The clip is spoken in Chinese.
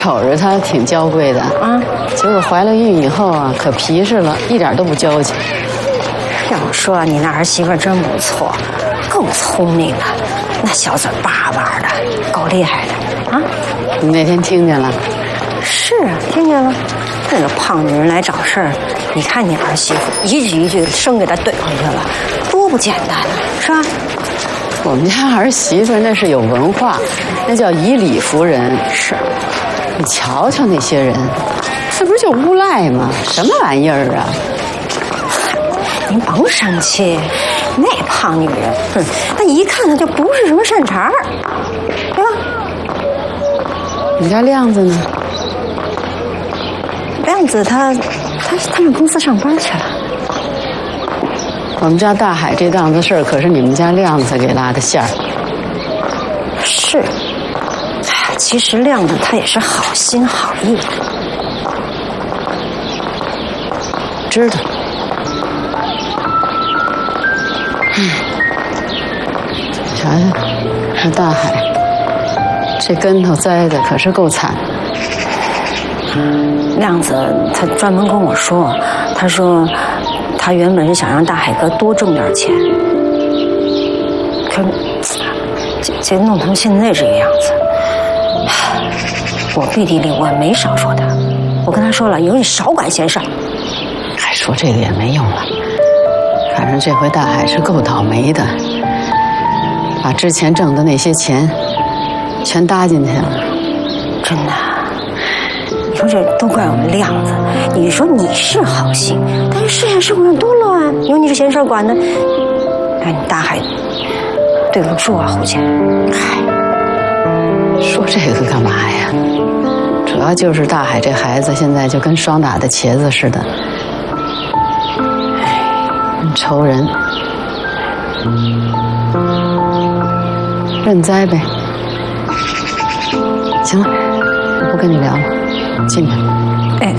瞅着她挺娇贵的啊，结果怀了孕以后啊，可皮实了，一点都不娇气。 要我说，你那儿媳妇真不错，够聪明的，那小嘴巴巴的，够厉害的啊！ 你那天听见了？ 是啊，听见了。那个胖女人来找事儿，你看你儿媳妇一句一句生给她怼回去了，多不简单啊，是吧？ 我们家儿媳妇那是有文化，那叫以理服人。 是， 你瞧瞧那些人，这不是就诬赖吗？什么玩意儿啊！ 您甭生气，那胖女人，那一看她就不是什么善茬儿，对吧？ 你家亮子呢？ 亮子他们公司上班去了。 我们家大海这档子事儿，可是你们家亮子给拉的线儿。 是，其实亮子他也是好心好意的， 知道。瞧瞧，那大海，这跟头栽的可是够惨。 亮子他专门跟我说，他说他原本是想让大海哥多挣点钱，可这弄成现在这个样子，我背地里我也没少说他，我跟他说了，以后你少管闲事儿。 还说这个也没用了，反正这回大海是够倒霉的，把之前挣的那些钱全搭进去了。 真的。你说这都怪我们亮子，你说你是好心，但是世界社会上多乱，有你这闲事管的，哎，你大海对不住啊，胡姐。 嗨，说这个干嘛呀？主要就是大海这孩子现在就跟霜打的茄子似的，愁人，认栽呗。行了，我不跟你聊了，进去。 哎，